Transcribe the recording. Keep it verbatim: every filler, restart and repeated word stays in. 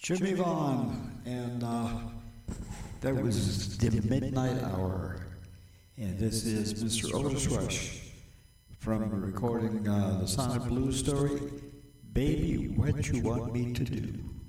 Jimmy Vaughn, and uh, that was the Midnight Hour. And this is Mister Otis Rush from recording uh, the Sonic Blues story, Baby, What You Want Me to Do.